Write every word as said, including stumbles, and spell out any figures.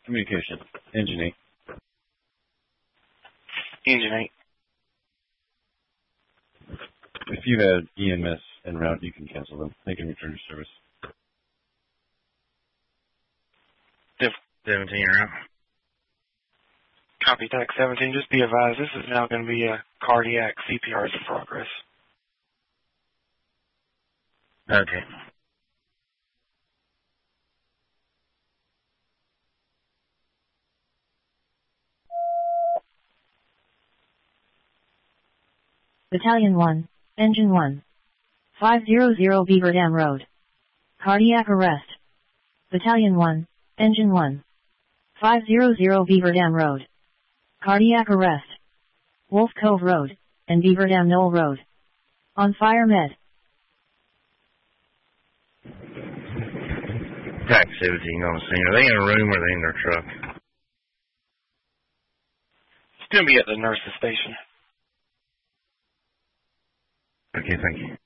Communication. Engine eight. Engine eight. If you had E M S en route, you can cancel them. They can return your service. Div seventeen route. Copy T A C seventeen. Just be advised, this is now going to be a cardiac C P R is in progress. Okay. Battalion one, Engine one. five hundred Beaver Dam Road. Cardiac arrest. Battalion one, Engine one. five hundred Beaver Dam Road. Cardiac arrest. Wolf Cove Road, and Beaver Dam Knoll Road. On fire med. T A C seventeen on the scene. Are they in a room or are they in their truck? It's going to be at the nurse's station. Okay, thank you.